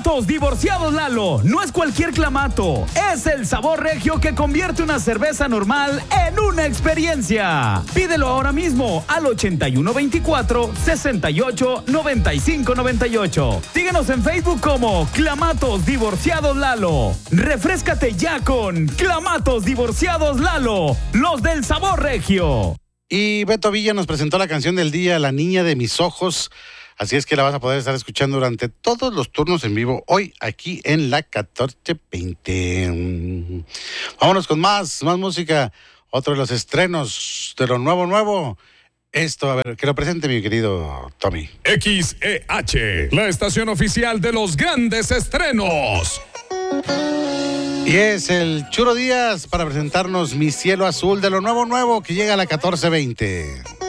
Clamatos Divorciados Lalo. No es cualquier clamato. Es el sabor regio que convierte una cerveza normal en una experiencia. Pídelo ahora mismo al 8124-689598. Síguenos en Facebook como Clamatos Divorciados Lalo. Refréscate ya con Clamatos Divorciados Lalo. Los del sabor regio. Y Beto Villa nos presentó la canción del día, La Niña de Mis Ojos. Así es que la vas a poder estar escuchando durante todos los turnos en vivo hoy aquí en la 1420. Vámonos con más música. Otro de los estrenos de lo nuevo. Esto, a ver, que lo presente mi querido Tommy. XEH, la estación oficial de los grandes estrenos. Y es el Churo Díaz para presentarnos Mi Cielo Azul de lo nuevo que llega a la 1420.